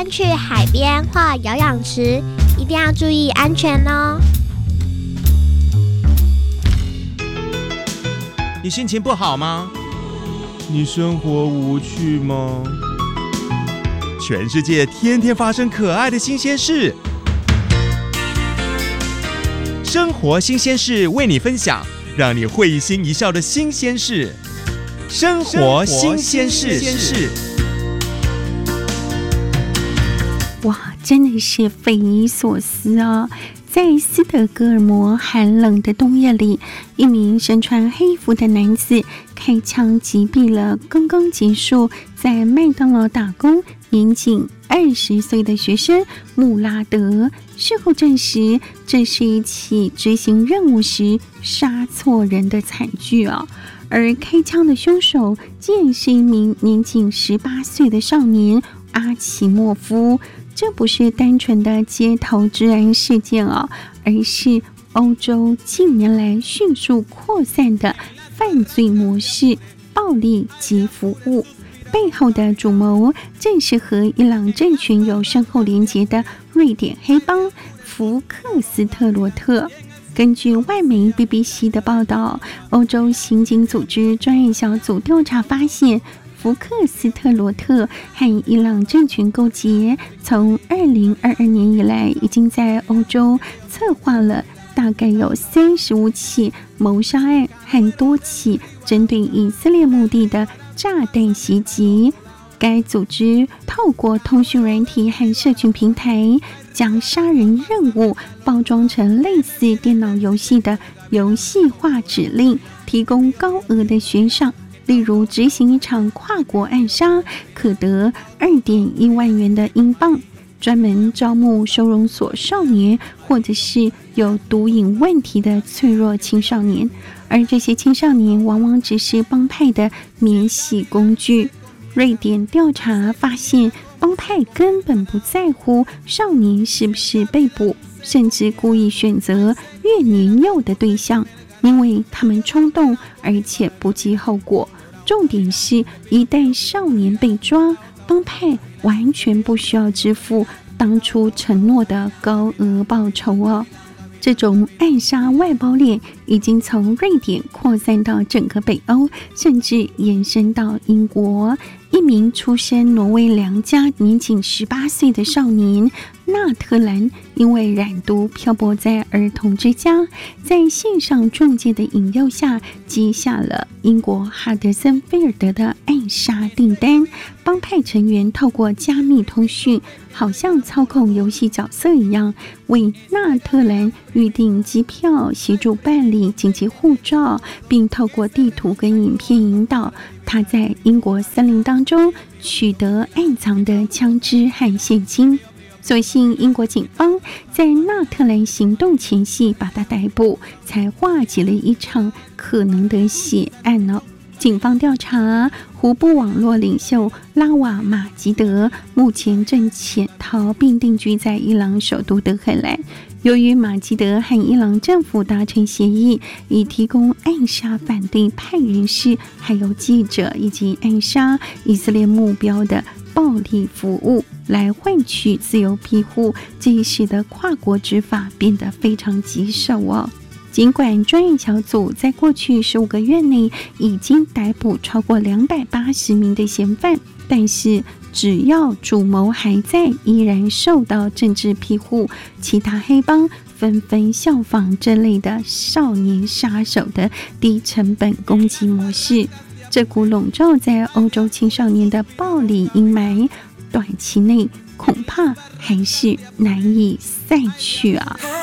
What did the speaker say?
去海边或游泳池，一定要注意安全哦。 你心情不好吗？你生活无趣吗？全世界天天发生可爱的新鲜事，生活新鲜事为你分享，让你会心一笑的新鲜事。生活新鲜事。 哇，真的是匪夷所思啊！在斯德哥尔摩寒冷的冬夜里，一名身穿黑服的男子开枪击毙了刚刚结束在麦当劳打工年仅20岁的学生穆拉德。事后证实，这是一起执行任务时杀错人的惨剧啊！而开枪的凶手竟然是一名年仅18岁的少年阿奇莫夫。这不是单纯的街头治安事件而是欧洲近年来迅速扩散的犯罪模式——暴力及服务。背后的主谋正是和伊朗政权有深厚连结的瑞典黑帮福克斯特罗特。根据外媒 BBC 的报道，欧洲刑警组织专业小组调查发现，福克斯特罗特和伊朗政权勾结，从2022年以来，已经在欧洲策划了大概有35起谋杀案和多起针对以色列目的的炸弹袭击。该组织透过通讯软体和社群平台，将杀人任务包装成类似电脑游戏的游戏化指令，提供高额的悬赏。例如执行一场跨国暗杀可得2.1万元的英镑，专门招募收容所少年或者是有毒瘾问题的脆弱青少年，而这些青少年往往只是帮派的免洗工具。瑞典调查发现，帮派根本不在乎少年是不是被捕，甚至故意选择越年幼的对象，因为他们冲动而且不计后果。重点是，一旦少年被抓，帮派完全不需要支付当初承诺的高额报酬哦。这种暗杀外包链已经从瑞典扩散到整个北欧，甚至延伸到英国。一名出身挪威良家、年仅18岁的少年纳特兰，因为染毒漂泊在儿童之家，在线上中介的引诱下，接下了英国哈德森菲尔德的暗杀订单。帮派成员透过加密通讯，好像操控游戏角色一样，为纳特兰预订机票，协助办理紧急护照，并透过地图跟影片引导他在英国森林当中取得暗藏的枪支和现金。所幸英国警方在纳特兰行动前夕把他逮捕，才化解了一场可能的血案哦。警方调查，胡布网络领袖拉瓦马吉德目前正潜逃并定居在伊朗首都德黑兰。由于马吉德和伊朗政府达成协议，以提供暗杀反对派人士、还有记者以及暗杀以色列目标的暴力服务，来换取自由庇护，这也使得跨国执法变得非常棘手哦。尽管专业小组在过去15个月内已经逮捕超过280名的嫌犯，但是只要主谋还在，依然受到政治庇护，其他黑帮纷纷效仿这类的少年杀手的低成本攻击模式。这股笼罩在欧洲青少年的暴力阴霾，短期内恐怕还是难以散去啊。